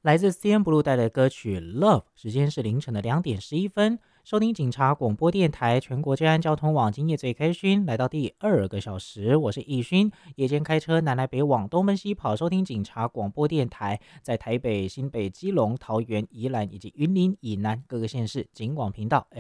来自 CN Blue 带来的歌曲《Love》，时间是凌晨的2点11分。收听警察广播电台全国治安交通网，今夜最开勋，来到第2个小时，我是易勋。夜间开车南来北往，东奔西跑，收听警察广播电台，在台北、新北、基隆、桃园、宜兰以及云林以南各个县市警广频道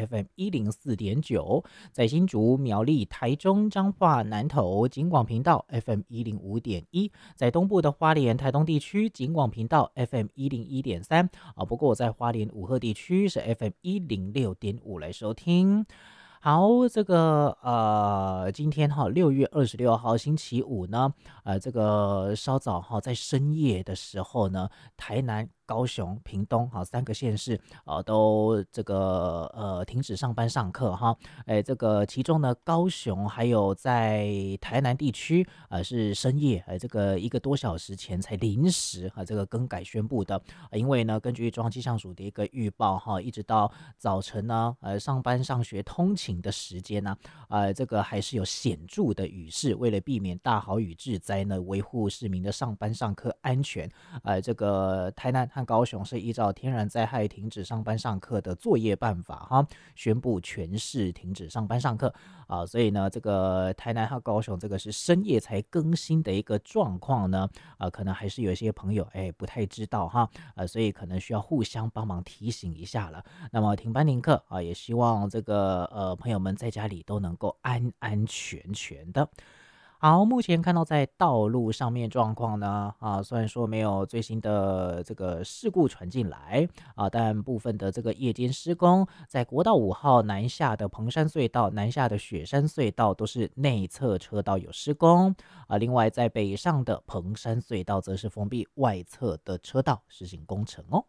FM104.9，在新竹、苗栗、台中、彰化、南投警广频道 FM105.1，在东部的花莲、台东地区警广频道 FM101.3不过在花莲武鹤地区是 FM106.5来收听。好，这个今天6月26号星期五呢，这个稍早在深夜的时候呢，台南、高雄、屏东3个县市都这个停止上班上课哈。这个其中呢，高雄还有在台南地区是深夜这个1个多小时前才临时这个更改宣布的。因为呢，根据中央气象署的一个预报一直到早晨呢上班上学通勤的时间呢这个还是有显著的雨势。为了避免大豪雨致灾呢，维护市民的上班上课安全，这个台南和高雄是依照天然灾害停止上班上课的作业办法宣布全市停止上班上课所以呢，这个台南和高雄这个是深夜才更新的一个状况呢可能还是有一些朋友不太知道所以可能需要互相帮忙提醒一下了。那么停班停课也希望这个朋友们在家里都能够安安全全的。好，目前看到在道路上面状况呢虽然说没有最新的这个事故传进来但部分的这个夜间施工，在国道5号南下的彭山隧道、南下的雪山隧道都是内侧车道有施工另外在北上的彭山隧道则是封闭外侧的车道实行工程哦。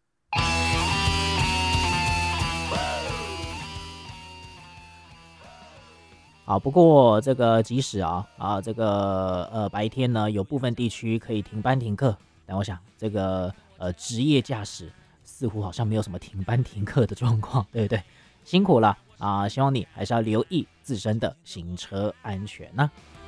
不过这个即使这个白天呢有部分地区可以停班停课，但我想这个职业驾驶似乎好像没有什么停班停课的状况，对不对？辛苦了希望你还是要留意自身的行车安全